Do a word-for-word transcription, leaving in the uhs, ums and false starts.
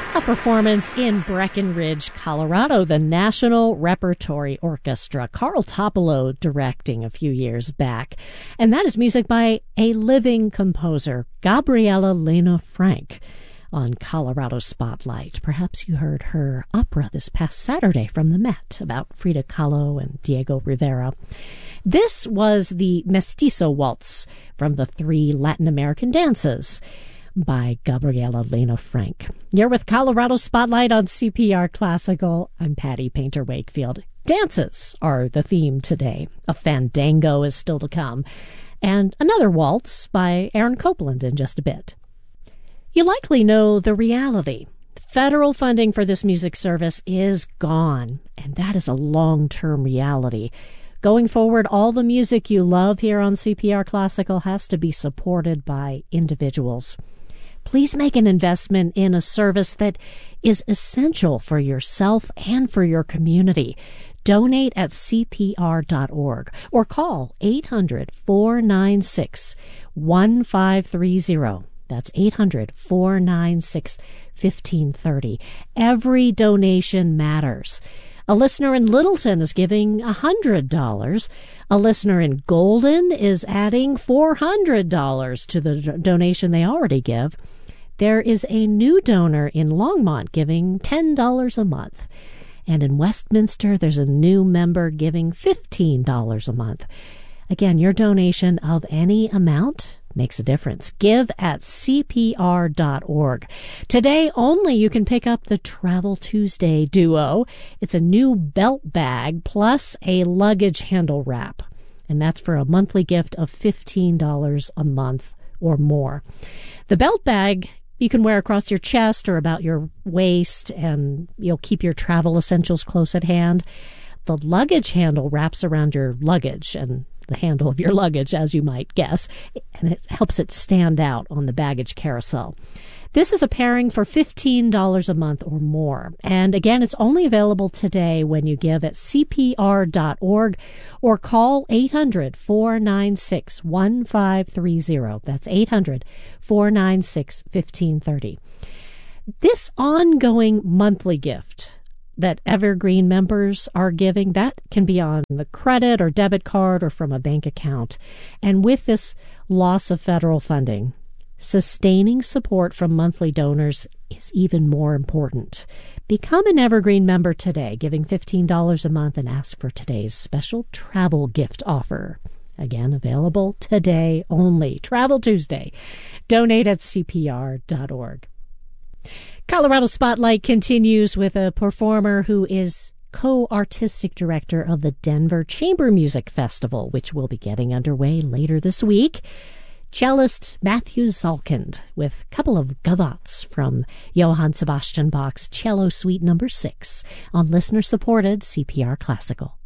A performance in Breckenridge, Colorado, the National Repertory Orchestra, Carl Topolo directing a few years back. And that is music by a living composer, Gabriela Lena Frank, on Colorado Spotlight. Perhaps you heard her opera this past Saturday from the Met about Frida Kahlo and Diego Rivera. This was the Mestizo Waltz from the Three Latin American Dances by Gabriela Lena Frank. You're with Colorado Spotlight on C P R Classical. I'm Patty Painter Wakefield. Dances are the theme today. A fandango is still to come. And another waltz by Aaron Copland in just a bit. You likely know the reality. Federal funding for this music service is gone, and that is a long-term reality. Going forward, all the music you love here on C P R Classical has to be supported by individuals. Please make an investment in a service that is essential for yourself and for your community. Donate at C P R dot org or call eight hundred, four nine six, one five three zero. That's eight hundred, four nine six, one five three zero. Every donation matters. A listener in Littleton is giving one hundred dollars. A listener in Golden is adding four hundred dollars to the do- donation they already give. There is a new donor in Longmont giving ten dollars a month. And in Westminster, there's a new member giving fifteen dollars a month. Again, your donation of any amount makes a difference. Give at C P R dot org. Today only you can pick up the Travel Tuesday Duo. It's a new belt bag plus a luggage handle wrap. And that's for a monthly gift of fifteen dollars a month or more. The belt bag you can wear across your chest or about your waist, and you'll keep your travel essentials close at hand. The luggage handle wraps around your luggage and the handle of your luggage, as you might guess, and it helps it stand out on the baggage carousel. This is a pairing for fifteen dollars a month or more. And again, it's only available today when you give at C P R dot org or call eight hundred, four nine six, one five three zero. That's eight hundred, four nine six, one five three zero. This ongoing monthly gift that Evergreen members are giving, that can be on the credit or debit card or from a bank account. And with this loss of federal funding, sustaining support from monthly donors is even more important. Become an Evergreen member today, giving fifteen dollars a month, and ask for today's special travel gift offer. Again, available today only. Travel Tuesday. Donate at C P R dot org. Colorado Spotlight continues with a performer who is co-artistic director of the Denver Chamber Music Festival, which will be getting underway later this week. Cellist Matthew Zalkind with a couple of gavottes from Johann Sebastian Bach's Cello Suite Number six on listener-supported C P R Classical.